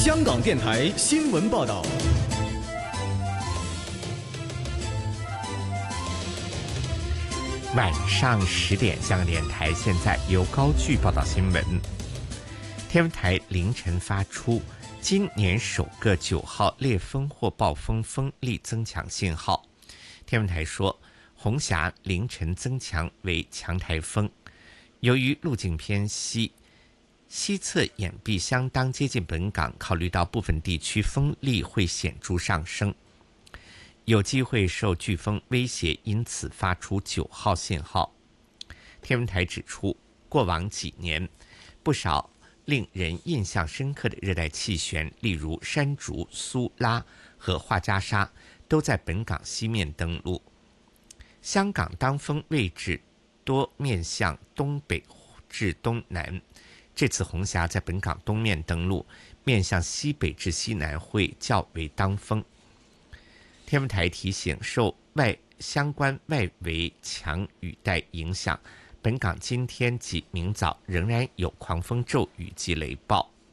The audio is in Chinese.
香港电台新闻报道。 晚上10点，香港电台现在由高炬报道新闻。天文台凌晨发出今年首个9号烈风或暴风风力增强信号。天文台说，红霞凌晨增强为强台风，由于路径偏西，西侧眼壁相当接近本港，考虑到部分地区风力会显著上升，有机会受飓风威胁，因此发出9号信号。天文台指出，过往几年不少令人印象深刻的热带气旋，例如山竹、苏拉和画家沙，都在本港西面登陆。香港当风位置多面向东北至东南，这次红霞在本港东面登陆，面向西北至西南会较为当风。天文台提醒，受相关外围强雨带影响，本港今天及明早仍然有狂风骤雨及雷暴。